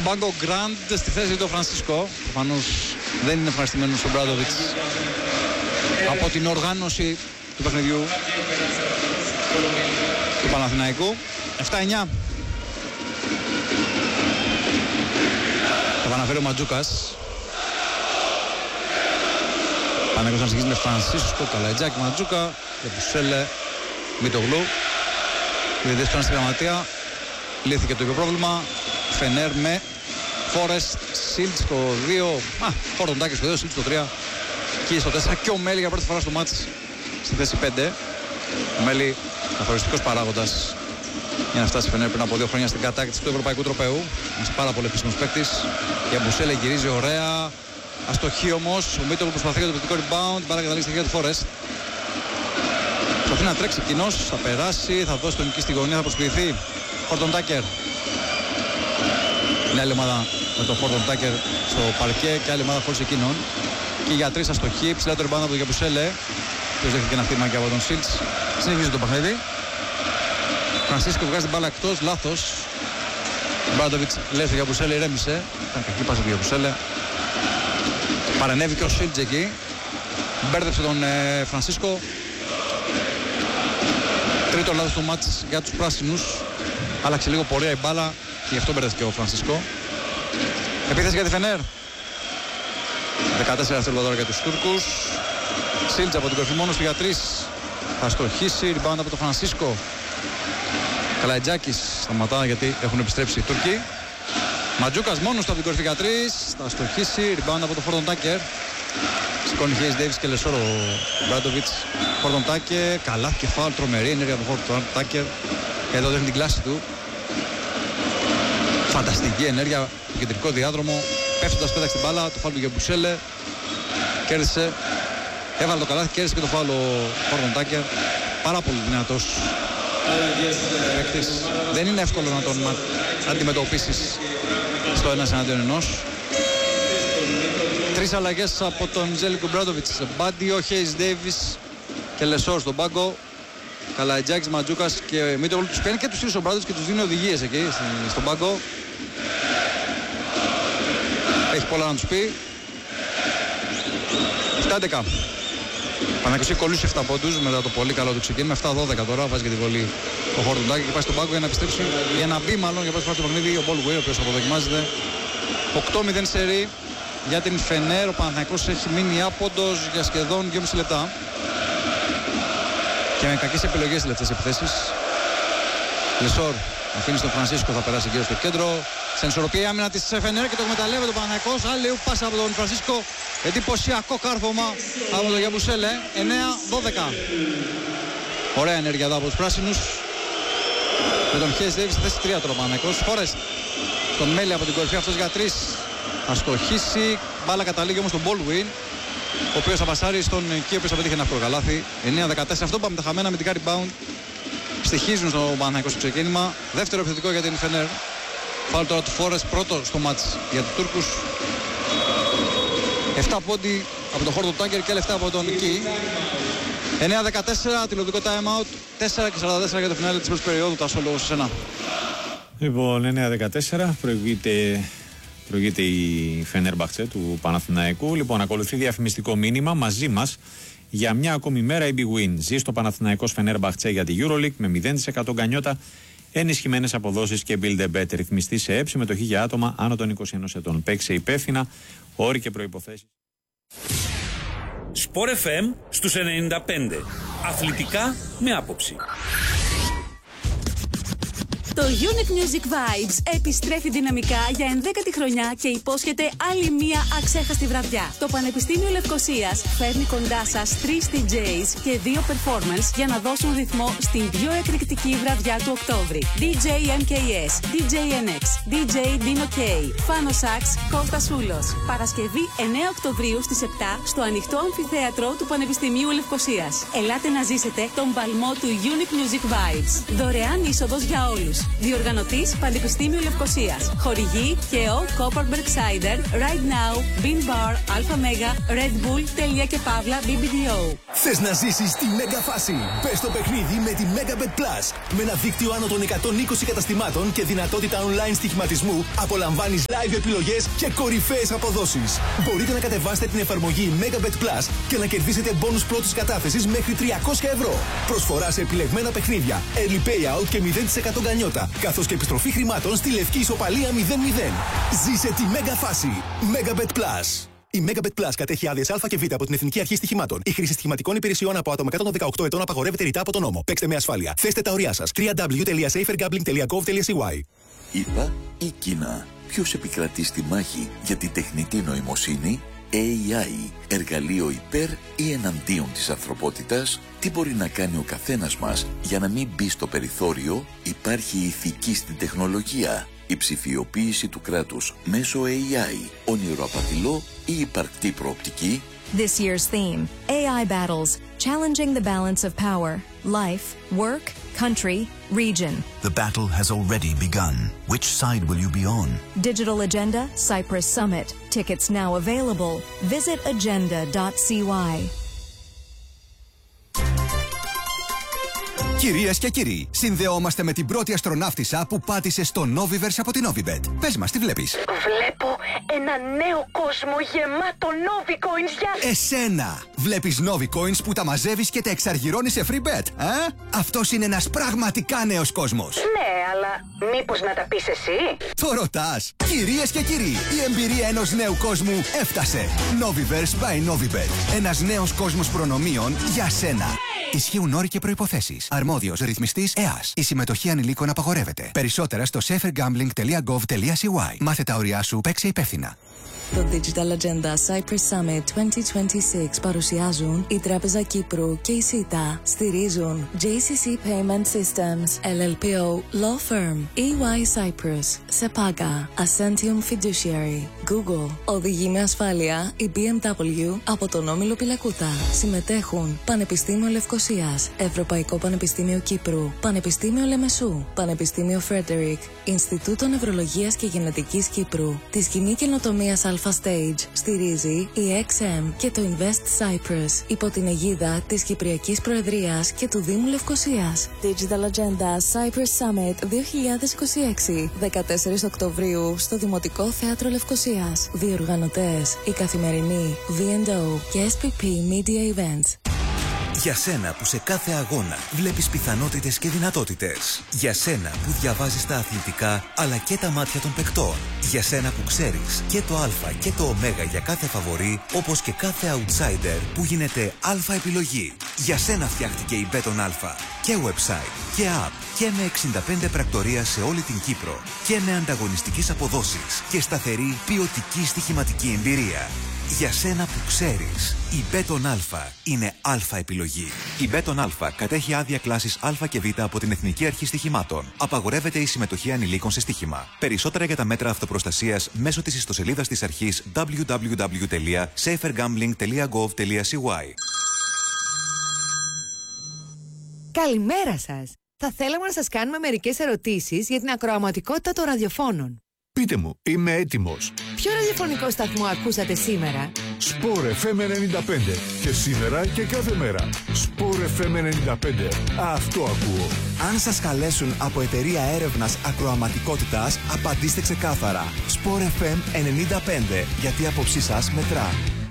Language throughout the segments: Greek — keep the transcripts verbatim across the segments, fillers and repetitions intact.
Μπάγκο Γκραντ στη θέση του Φρανσίσκο. Προφανώς δεν είναι ευχαριστημένος ο Μπράντοβιτς από την οργάνωση του παιχνιδιού του Παναθηναϊκού. επτά εννιά. Θα επαναφέρει ο Ματζούκας. Παναθηναϊκός να συνεχίζει με Φρανσίσκο, Καλατζάκη, Ματζούκα και Μπουσέλε, Μητογλού. Οι διαιτητές πάνε στη γραμματεία. Λύθηκε το πρόβλημα. Φενέρ με Φόρεστ, Σίλτ στο δύο. Α, Φορτοντάκη στο δύο, Σίλτ στο τρία. Και στο τέσσερα και ο Μέλη για πρώτη φορά στο μάτς στη θέση πέντε. Ο Μέλη καθοριστικός παράγοντας για να φτάσει Φενέρ πριν από δύο χρόνια στην κατάκτηση του Ευρωπαϊκού Τροπαίου. Ένας πάρα πολύ επίσημος παίκτης. Για Μπουσέλε γυρίζει ωραία. Αστοχή όμως. Ο Μίτογλου προσπαθεί για το πληκτικό rebound. Μπάλα καταλήγει στη χέρια του Φόρεστ. Προσπαθεί να τρέξει κοινός. Θα περάσει. Θα δώσει τον νική στη γωνία. Θα προσποιηθεί. Χόρτον Τάκερ. Μια άλλη ομάδα με τον Χόρτον Τάκερ στο παρκέ και άλλη ομάδα χωρίς εκείνον. Και για τρεις αστοχή. Ψηλά το rebound από τον Γιαμπουσέλε. Ποιος δέχεται ένα χτύπημα και από τον Σίλτς. Συνεχίζει το παιχνίδι. Φρανσίσκο βγάζει την μπάλα εκτός. Λάθος. Μπράντοβιτς λέει στο Γιαμπουσέλε, ηρέμησε. Ήταν κακή πάσα του Γιαμπουσέλε. Παρενέβηκε ο Σίλτς εκεί. Μπέρδεψε τον ε, Φρανσίσκο. Τρίτο λάθος του μάτς για τους πράσινους. Άλλαξε λίγο πορεία η μπάλα και γι' αυτό μπέρδεψε ο Φρανσίσκο. Επίθεση για τη Φενέρ. δεκατέσσερα δευτερόλεπτα για τους Τούρκους. Σίλτς από την κορυφή μόνος του για τρεις. Θα στοχίσει. Rebound από τον Φρανσίσκο. Καλατζάκης σταματά γιατί έχουν επιστρέψει οι Τούρκοι. Ματζούκας μόνος του από την κορυφή για τρεις. Θα στοχίσει. Rebound από τον Φόρτον Τάκερ. Σηκώνει Χέις Ντέιβις και Λεσόρ ο Μπράντοβιτς. Φόρτον Τάκερ. Καλά και φάουλ. Τρομερή ενέργεια από τον Φόρτον Τάκερ. Και εδώ δείχνει την κλάση του. Φανταστική ενέργεια στο κεντρικό διάδρομο. Πέφτοντας πέταξε την μπάλα. Το φάουλ του Γιαμπουσέλε. Κέρδισε. Έβαλε το καλάθι. Κέρδισε και το φάουλ ο Φόρτον Τάκερ. Πάρα πολύ δυνατός παίκτης. Δεν είναι εύκολο να τον αντιμετωπίσεις στο ένας εναντίον ενός. Τρεις αλλαγές από τον Ζέλικο Μπράντοβιτς. Μπάντιο, Χέις Ντέιβις και Λεσόρ στον πάγκο. Καλατζάκης, Ματζούκας και Μίτογλου. Τους παίρνει και τους τρεις ο Μπράντοβιτς και τους δίνει οδηγίες εκεί στον πάγκο. Έχει πολλά να τους πει. επτά έντεκα. Παναθηναϊκός έχει κολλήσει επτά πόντους μετά το πολύ καλό του ξεκίνημα. επτά δώδεκα τώρα βάζει και τη βολή ο Χόρτοντάκη και πάει στον πάγκο για να επιστρέψει. Για να μπει μάλλον για πρώτη φορά στο παιχνίδι ο Μπολουέι, ο οποίος αποδοκιμάζεται. οκτώ μηδέν σερί για την Φενέρ. Ο Παναθηναϊκός έχει μείνει άποντος για σχεδόν δυόμισι λεπτά. Και με κακές επιλογές στις τελευταίες επιθέσεις. Λεσόρ αφήνει στον Φρανσίσκο, θα περάσει γύρω στο κέντρο. Σε ισορροπία η άμυνα της Φενέρ και το εκμεταλλεύεται ο Παναθηναϊκός. Άλλη πάσα από τον Φρανσίσκο. Εντυπωσιακό κάρφωμα από τον Γιαμπουσέλε. εννέα δώδεκα. Ωραία ενέργεια εδώ από τους πράσινους. Με τον Χέις Ντέιβις στη θέση τρία τώρα ο Παναθηναϊκός. Φόρεστ τον Μέλη από την κορυφή, αυτός για τρεις. Θα στοχίσει. Μπάλα καταλήγει όμως τον Μπολουίν, ο οποίος θα πασάρει στον Κί, ο οποίος θα πετύχει ένα εύκολο καλάθι. εννέα δεκατέσσερα. Αυτό πάμε τα χαμένα με την carry bound. Στοιχίζουν στο Παναθηναϊκό στο ξεκίνημα. Δεύτερο επιθετικό για την Φενέρ. Φάουλ τώρα του Φόρεστ, πρώτο στο μάτς για τους Τούρκους. επτά πόντι από τον Χόρτον Τάκερ και λεφτά από τον Κί. εννέα δεκατέσσερα, τηλεοπτικό time out. τέσσερα και σαράντα τέσσερα για το φινάλε της πρώτης περίοδου. Τάσο, λόγω σε σένα. Λοιπόν, εννέα δεκατέσσερα προηγείται, προηγείται η Φενέρμπαχτσε του Παναθηναϊκού. Λοιπόν, ακολουθεί διαφημιστικό μήνυμα μαζί μας. Για μια ακόμη μέρα η Big Win. Ζει στο Παναθηναϊκός Φενέρμπαχτσε για τη EuroLeague με μηδέν τοις εκατό γκανιότα, ενισχυμένες αποδόσεις και build a bet. Ρυθμιστή σε ΕΠ, συμμετοχή για άτομα άνω των είκοσι ενός ετών. Παίξε υπεύθυνα, όροι και προϋποθέσεις. Σπορ εφ εμ στους ενενήντα πέντε. Αθλητικά με άποψη. Το Unique Music Vibes επιστρέφει δυναμικά για ενδέκατη χρονιά και υπόσχεται άλλη μία αξέχαστη βραδιά. Το Πανεπιστήμιο Λευκωσίας φέρνει κοντά σας τρεις ντι τζέις και δύο performance για να δώσουν ρυθμό στην πιο εκρηκτική βραδιά του Οκτώβρη. ντι τζέι εμ κέι ες, ντι τζέι εν εξ, ντι τζέι Dino K, Φάνο Σάξ, Κώστας Σούλος. Παρασκευή εννέα Οκτωβρίου στις επτά στο ανοιχτό αμφιθέατρο του Πανεπιστημίου Λευκωσίας. Ελάτε να ζήσετε τον παλμό του Unique Music Vibes. Δωρεάν είσοδος για όλους. Διοργανωτής Πανεπιστήμιο Λευκωσίας. Χορηγή ΚΕΟ, Copperberg Cider, Right Now, Bean Bar, Alpha Mega, Red Bull, Τελεία και Παύλα, μπι μπι ντι ο. Θες να ζήσεις τη μέγα φάση? Μπες στο παιχνίδι με τη Megabet Plus. Με ένα δίκτυο άνω των εκατόν είκοσι καταστημάτων και δυνατότητα online στοιχηματισμού, απολαμβάνεις live επιλογές και κορυφαίες αποδόσεις. Μπορείτε να κατεβάσετε την εφαρμογή Megabet Plus και να κερδίσετε μπόνους πρώτης κατάθεσης μέχρι τριακόσια ευρώ. Προσφορά σε επιλεγμένα παιχνίδια, early payout και μηδέν τοις εκατό γκανιότα, καθώς και επιστροφή χρημάτων στη λευκή ισοπαλία μηδέν μηδέν. Ζήσε τη μέγα φάση. Megabet Plus. Η Megabet Plus κατέχει άδειες Α και Β από την Εθνική Αρχή Στοιχημάτων. Η χρήση στοιχηματικών υπηρεσιών από άτομα κάτω των δεκαοκτώ ετών απαγορεύεται ρητά από τον νόμο. Παίξτε με ασφάλεια. Θέστε τα ωριά σας. double-u double-u double-u τελεία safer gambling τελεία gov τελεία c y. ΗΠΑ ή Κίνα? Ποιος επικρατεί στη μάχη για την τεχνητή νοημοσύνη? έι άι, εργαλείο υπέρ ή εναντίον της ανθρωπότητας? Τι μπορεί να κάνει ο καθένας μας για να μην μπει στο περιθώριο? Υπάρχει ηθική στην τεχνολογία? Η ψηφιοποίηση του κράτους μέσω έι άι, όνειρο απατηλό ή υπαρκτή προοπτική? This year's theme, έι άι Battles, challenging the balance of power, life, work, country, region. The battle has already begun. Which side will you be on? Digital Agenda, Cyprus Summit. Tickets now available. Visit agenda dot c y. Κυρίες και κύριοι, συνδεόμαστε με την πρώτη αστροναύτισσα που πάτησε στο Noviverse από την Novibet. Πες μας, τι βλέπεις? Βλέπω ένα νέο κόσμο γεμάτο Novicoins για... Εσένα! Βλέπεις Novicoins που τα μαζεύεις και τα εξαργυρώνεις σε free bet, ε? Αυτός είναι ένας πραγματικά νέος κόσμος. Ναι, αλλά μήπως να τα πεις εσύ? Το ρωτάς! Κυρίες και κύριοι, η εμπειρία ενός νέου κόσμου έφτασε. Noviverse by Novibet. Ένας νέος κόσμος προνομίων για σένα. Ισχύουν όροι και προϋποθέσεις. Αρμόδιος ρυθμιστής ΕΑΣ. Η συμμετοχή ανηλίκων απαγορεύεται. Περισσότερα στο safer gambling τελεία gov τελεία c y. Μάθε τα όριά σου, παίξε υπεύθυνα. Το Digital Agenda Cyprus Summit είκοσι είκοσι έξι παρουσιάζουν η Τράπεζα Κύπρου και η ΣΥΤΑ. Στηρίζουν τζέι σι σι Payment Systems, ελ ελ πι ο Law Firm, ι γουάι Cyprus, Sepaga, Ascentium Fiduciary, Google. Οδηγεί με ασφάλεια η μπι εμ ντάμπλιου από τον Όμιλο Πιλακούτα. Συμμετέχουν Πανεπιστήμιο Λευκωσίας, Ευρωπαϊκό Πανεπιστήμιο Κύπρου, Πανεπιστήμιο Λεμεσού, Πανεπιστήμιο Φρέντερικ, Ινστιτούτο Νευρολογίας και Γενετικής Κύπρου, τη Σκηνή Καινοτομίας Alpha Stage. Στηρίζει η εξ εμ και το Invest Cyprus υπό την αιγίδα της Κυπριακής Προεδρίας και του Δήμου Λευκωσίας. Digital Agenda Cyprus Summit δύο χιλιάδες είκοσι έξι, δεκατέσσερις Οκτωβρίου στο Δημοτικό Θέατρο Λευκωσίας. Διοργανωτές η Καθημερινή, βι εντ ο και ες πι πι Media Events. Για σένα που σε κάθε αγώνα βλέπεις πιθανότητες και δυνατότητες. Για σένα που διαβάζεις τα αθλητικά αλλά και τα μάτια των παικτών. Για σένα που ξέρεις και το α και το ω για κάθε φαβορί, όπως και κάθε outsider που γίνεται α επιλογή. Για σένα φτιάχτηκε η Beton Α. Και website και app και με εξήντα πέντε πρακτορία σε όλη την Κύπρο. Και με ανταγωνιστικές αποδόσεις και σταθερή ποιοτική στοιχηματική εμπειρία. Για σένα που ξέρεις, η Beton Α είναι Α επιλογή. Η Beton Α κατέχει άδεια κλάσης Α και Β από την Εθνική Αρχή Στοιχημάτων. Απαγορεύεται η συμμετοχή ανηλίκων σε στοίχημα. Περισσότερα για τα μέτρα αυτοπροστασίας μέσω της ιστοσελίδας της αρχής double-u double-u double-u τελεία safer gambling τελεία gov τελεία c y. Καλημέρα σας! Θα θέλαμε να σας κάνουμε μερικές ερωτήσεις για την ακροαματικότητα των ραδιοφώνων. Πείτε μου, είμαι έτοιμος. Ποιο ραδιοφωνικό σταθμό ακούσατε σήμερα? Sport εφ εμ ενενήντα πέντε. Και σήμερα και κάθε μέρα. Sport εφ εμ ενενήντα πέντε. Αυτό ακούω. Αν σας καλέσουν από εταιρεία έρευνας ακροαματικότητας, απαντήστε ξεκάθαρα. Sport εφ εμ ενενήντα πέντε. Γιατί η άποψή σας μετρά.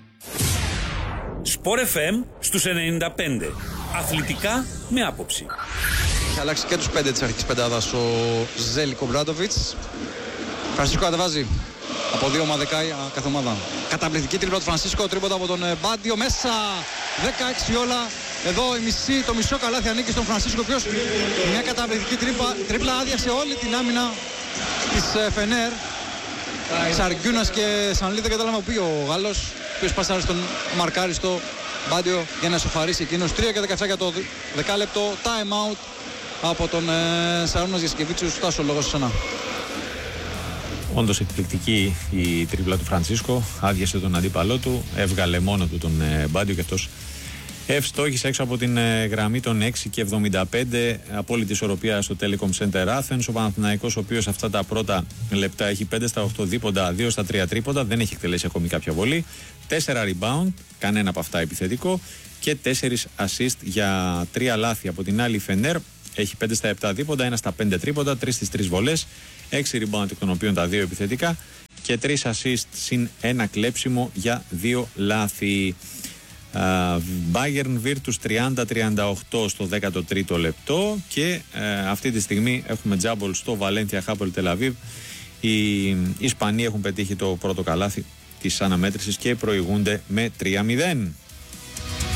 Sport εφ εμ στους ενενήντα πέντε. Αθλητικά με άποψη. Έχει αλλάξει και τους πέντε της αρχικής πεντάδας ο Ζέλικο Μπράντοβιτς. Φρανσίσκο κατεβάζει από δύο ομαδεκά κάθε ομάδα. Καταπληκτική τρίπλα του Φρανσίσκο, τρίποντα από τον Μπάντιο μέσα. δεκαέξι όλα. Εδώ η μισή, το μισό καλάθι ανήκει στον Φρανσίσκο, ο οποίος μια καταπληκτική τρίπλα, τρίπλα άδειασε όλη την άμυνα της Φενέρ. Σαργκιούνας και Σανλή, δεν κατάλαβα που ο Γάλλος, ο οποίος πάσαρε στον μαρκάριστο Μπάντιο για να ισοφαρίσει εκείνος. τρία και δεκαεπτά για το δεκάλεπτο. Time out από τον ε, Σαρώνας Γιασκεβίτσιους. Στάσο λόγος εσένα. Όντως εκπληκτική η τρίπλα του Φρανσίσκο. Άδειασε τον αντίπαλό του, έβγαλε μόνο του τον ε, Μπάντιο και αυτός Ευστόχησε έξω από την ε, γραμμή των έξι και εβδομήντα πέντε, απόλυτη ισορροπία στο Telecom Center Athens. Ο Παναθηναϊκός, ο οποίος αυτά τα πρώτα λεπτά έχει πέντε στα οκτώ δίποντα, δύο στα τρία τρίποντα, δεν έχει εκτελέσει ακόμη κάποια βολή. τέσσερα rebound, κανένα από αυτά επιθετικό, και τέσσερα assist για τρία λάθη. Από την άλλη η Φενέρ έχει πέντε στα επτά δίποντα, ένα στα πέντε τρίποντα, τρία στις τρεις βολές, έξι rebound εκ των οποίων τα δύο επιθετικά και τρία assist συν ένα κλέψιμο για δύο λάθη. Uh, Bayern Virtus τριάντα τριάντα οκτώ στο δέκατο τρίτο λεπτό και uh, αυτή τη στιγμή έχουμε τζάμπολ στο Valencia Hapoel Tel Aviv. Οι Ισπανοί έχουν πετύχει το πρώτο καλάθι της αναμέτρησης και προηγούνται με τρία μηδέν.